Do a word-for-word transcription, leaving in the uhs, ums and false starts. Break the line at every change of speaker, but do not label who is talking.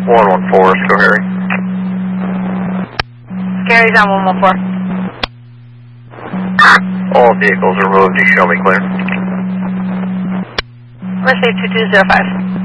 one one four, Schoharie.
Gary's on one one four.
All vehicles are removed. You show me clear.
Let's say two two zero five.